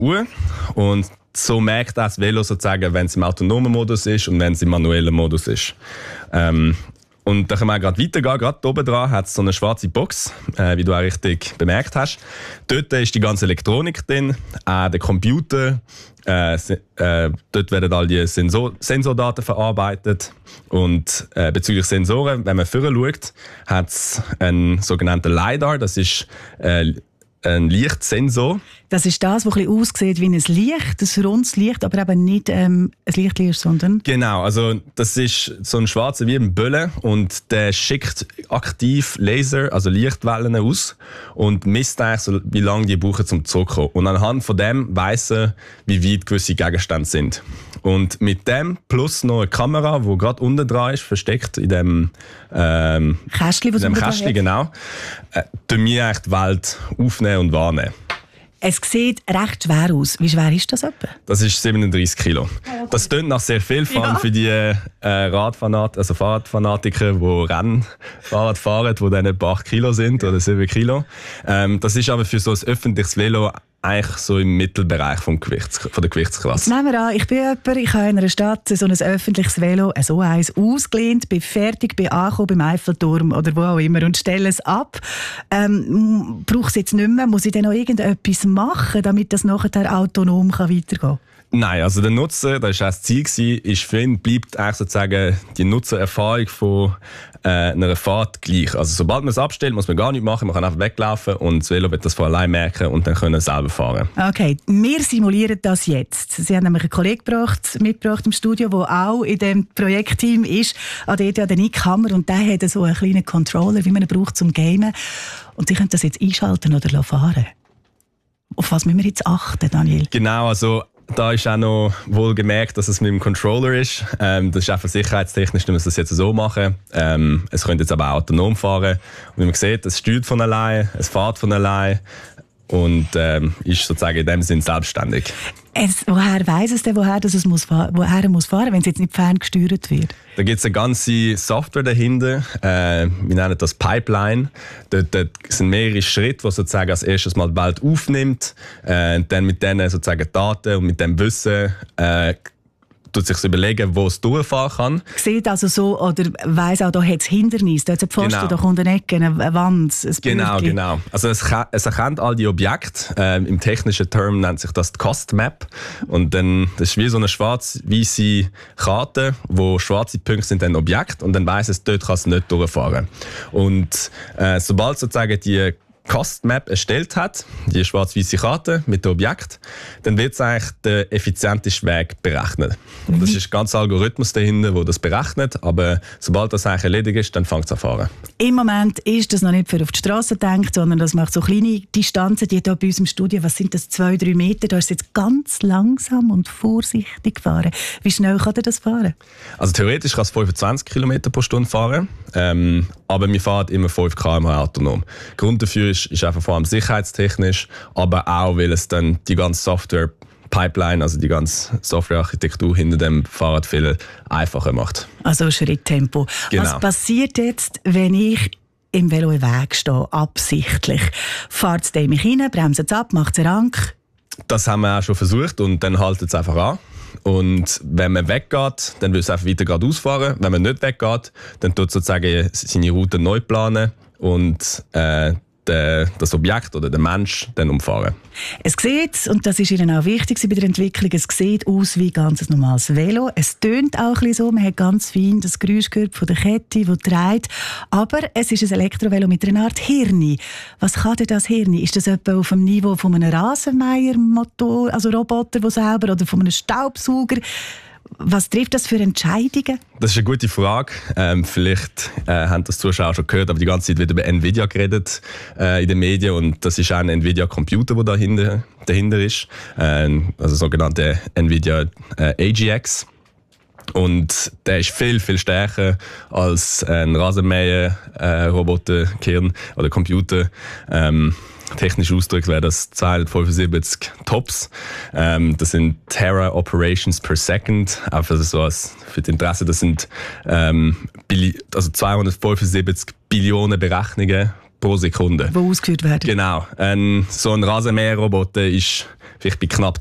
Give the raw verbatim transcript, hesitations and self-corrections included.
Uhr und so merkt das Velo sozusagen, wenn es im autonomen Modus ist und wenn es im manuellen Modus ist. Ähm, und da können wir gerade weitergehen. Gerade oben dran hat es so eine schwarze Box, äh, wie du auch richtig bemerkt hast. Dort ist die ganze Elektronik drin, auch der Computer. Äh, äh, dort werden all die Sensor- Sensordaten verarbeitet. Und äh, bezüglich Sensoren, wenn man vorher schaut, hat es einen sogenannten LiDAR. Das ist äh, ein Lichtsensor. Das ist das, was ein bisschen aussieht wie ein Licht, ein rundes Licht, aber eben nicht ähm, ein Licht ist, sondern... Genau, also das ist so ein schwarzer wie ein Bölle und der schickt aktiv Laser, also Lichtwellen aus und misst eigentlich so, wie lange die brauchen, um zurückzukommen. Und anhand von dem weiss er, wie weit gewisse Gegenstände sind. Und mit dem plus noch eine Kamera, die gerade unten dran ist, versteckt in dem ähm, Kästchen, was in dem Kästchen, genau, äh, tun wir eigentlich die Welt aufnehmen und wahrnehmen. Es sieht recht schwer aus. Wie schwer ist das etwa? Das ist siebenunddreißig Kilo. Das klingt nach sehr viel, vor allem ja. für die äh, Radfanat- also Fahrradfanatiker, die Rennfahrrad fahren, die dann etwa acht Kilo sind oder sieben Kilo. Ähm, das ist aber für so ein öffentliches Velo eigentlich so im Mittelbereich vom Gewichts, von der Gewichtsklasse. Jetzt nehmen wir an, ich bin jemand, ich habe in einer Stadt so ein öffentliches Velo, so eins, ausgelehnt, bin fertig, bin angekommen beim Eiffelturm oder wo auch immer und stelle es ab. Ähm, brauche es jetzt nicht mehr? Muss ich dann noch irgendetwas machen, damit das nachher autonom weitergehen kann? Nein, also der Nutzer, das war auch das Ziel, ist für ihn bleibt eigentlich sozusagen die Nutzererfahrung von äh, einer Fahrt gleich. Also sobald man es abstellt, muss man gar nichts machen, man kann einfach weglaufen und das Velo wird das von allein merken und dann können selber fahren. Okay, wir simulieren das jetzt. Sie haben nämlich einen Kollegen gebracht, mitgebracht im Studio, der auch in dem Projektteam ist, an der Nick Hammer, und der hat so einen kleinen Controller, wie man ihn braucht zum Gamen. Und Sie können das jetzt einschalten oder fahren. Auf was müssen wir jetzt achten, Daniel? Genau, also da ist auch noch wohl gemerkt, dass es mit dem Controller ist. Ähm, das ist einfach sicherheitstechnisch, dass wir das jetzt so machen. Ähm, es könnte jetzt aber auch autonom fahren. Und wie man sieht, es steuert von allein, es fährt von allein und ähm, ist sozusagen in dem Sinn selbstständig. Es, woher weiss es denn, woher, dass es muss, woher muss fahren, wenn es jetzt nicht ferngesteuert wird? Da gibt es eine ganze Software dahinter. Äh, wir nennen das Pipeline. Dort, dort sind mehrere Schritte, die sozusagen als erstes mal die Welt aufnimmt. Äh, dann mit diesen sozusagen Daten und mit dem Wissen äh, tut sich überlegen, wo es durchfahren kann. Sieht also so, oder weiss auch, da hat es Hindernis, da hat es eine Pfosten, genau. Da kommt eine Ecke, eine Wand, ein Genau, Bürgli. genau. Also es, es erkennt all die Objekte. Ähm, Im technischen Term nennt sich das die Cost Map. Und dann, das ist wie so eine schwarz-weiße Karte, wo schwarze Punkte sind ein Objekt und dann weiss es, dort kann es nicht durchfahren. Und äh, sobald sozusagen die Cost Map erstellt hat, die schwarz-weiße Karte mit dem Objekt, dann wird es eigentlich der effizienteste Weg berechnet. Und das ist ein ganzer Algorithmus dahinter, der das berechnet, aber sobald das eigentlich erledigt ist, dann fängt es an zu fahren. Im Moment ist das noch nicht für auf die Straße gedacht, sondern das macht so kleine Distanzen, die hier bei uns im Studio, was sind das, zwei, drei Meter, da ist es jetzt ganz langsam und vorsichtig fahren. Wie schnell kann er das fahren? Also theoretisch kann es fünfundzwanzig Kilometer pro Stunde fahren, ähm, aber wir fahren immer fünf Kilometer pro Stunde autonom. Grund dafür ist, ist einfach vor allem sicherheitstechnisch, aber auch, weil es dann die ganze Software Pipeline, also die ganze Softwarearchitektur hinter dem Fahrrad viel einfacher macht. Also Schritttempo. Genau. Was passiert jetzt, wenn ich im Velo im Weg stehe, absichtlich? Fahrt es mich rein, bremst es ab, macht es einen Rank? Das haben wir auch schon versucht und dann haltet es einfach an. Und wenn man weggeht, dann will es einfach weiter geradeaus fahren. Wenn man nicht weggeht, dann tut sozusagen seine Route neu planen und äh, das Objekt oder der Mensch dann umfahren. Es sieht, und das ist Ihnen auch wichtig bei der Entwicklung, es sieht aus wie ein ganz normales Velo. Es tönt auch ein bisschen so, man hat ganz fein das Geräusch gehört von der Kette, die dreht. Aber es ist ein Elektrovelo mit einer Art Hirn. Was kann denn das Hirn? Ist das etwa auf dem Niveau von einem Rasenmäher-Motor, also Roboter, der selber, oder von einem Staubsauger? Was trifft das für Entscheidungen? Das ist eine gute Frage. Ähm, vielleicht äh, haben das Zuschauer schon gehört, aber die ganze Zeit wird über Nvidia geredet äh, in den Medien und das ist auch ein Nvidia-Computer, der dahinter, dahinter ist, ähm, also sogenannte Nvidia äh, A G X. Und der ist viel, viel stärker als ein Rasenmäher-Roboter-Kern äh, oder Computer. Ähm, Technisch ausgedrückt wäre das zweihundertfünfundsiebzig Tops. Ähm, das sind Tera Operations per Second. Einfach so als für das Interesse, das sind ähm, Billi- also zweihundertfünfundsiebzig Billionen Berechnungen pro Sekunde. Die ausgeführt werden. Genau. Ein, so ein Rasenmäherroboter ist vielleicht bei knapp